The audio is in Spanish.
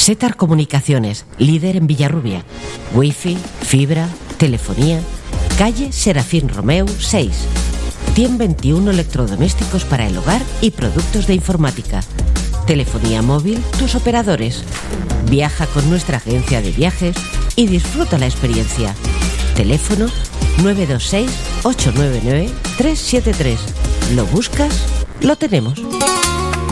Setar Comunicaciones, líder en Villarrubia. Wi-Fi, fibra, telefonía. Calle Serafín Romeu 6. 121 electrodomésticos para el hogar y productos de informática. Telefonía móvil, tus operadores. Viaja con nuestra agencia de viajes y disfruta la experiencia. Teléfono 926 899 373. ¿Lo buscas? Lo tenemos.